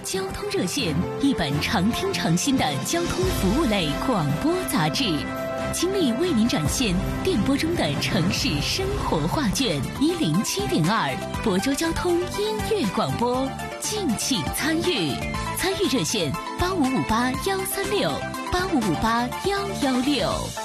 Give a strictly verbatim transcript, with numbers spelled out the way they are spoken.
交通热线，一本常听常新的交通服务类广播杂志，倾力为您展现电波中的城市生活画卷。一零七点二，亳州交通音乐广播，敬请参与。参与热线：八五五八幺三六八五五八幺幺六。